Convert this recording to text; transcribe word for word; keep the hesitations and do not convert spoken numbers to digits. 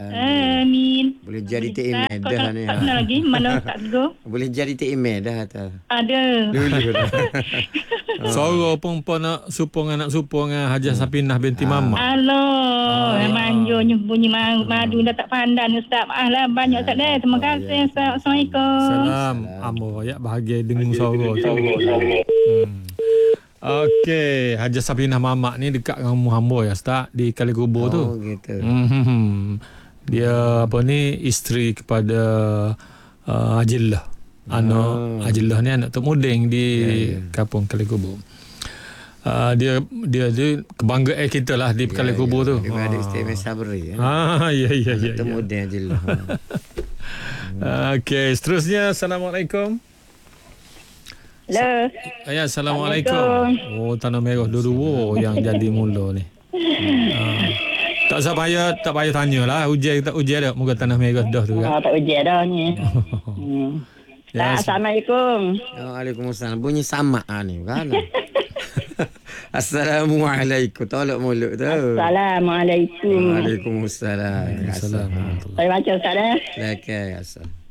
Amin. Boleh jadi Tok Imeh Kau dah tak ni. tak kenal lagi? Mana tak tegur? Boleh jadi Tok Imeh dah tu. Ada. Dulu dah. Soro pun pun nak supung anak supung dengan Hajah Sapinah binti Mama. Aloh, ah. manjonya bunyi ma- madu dah tak pandang Ustaz. Maaf lah banyak Ustaz dah. Terima kasih Ustaz. Assalamualaikum. Salam. Amo ya bahagia dengar Soro tu. Hmm. Okey, Hajah Sapinah Mama ni dekat dengan rumah hamba ya Ustaz di Kali Kubur tu. Oh gitu. Hmm. Dia apa ni isteri kepada uh, Ajillah. Anak Ajillah ni anak Tok Muding di ya, ya. Kampung Kali Kubur. Uh, dia dia dia kebanggaan kita lah di ya, Kali Kubur ya. tu. Dia ada istimewa sabri. Ya. Ah ya ya ya. Tok Muding Ajillah. Okey, seterusnya Assalamualaikum. Hello. Ya, Assalamualaikum. Oh, Tanah Merah dua-dua yang jadi mula ni. Ah. Tak usah payah, tak payah tanyalah. Ujian tak ujian dah muka Tanah Merah dah tu kan. Oh, tak ujian dah ni. hmm. Ya, Assalamualaikum. Waalaikumsalam. Bunyi sama ah ni kan. Assalamualaikum. Tolak mulut tu. Assalamualaikum. Waalaikumsalam. Assalamualaikum. Saya baca Ustaz dah. Okey, asal.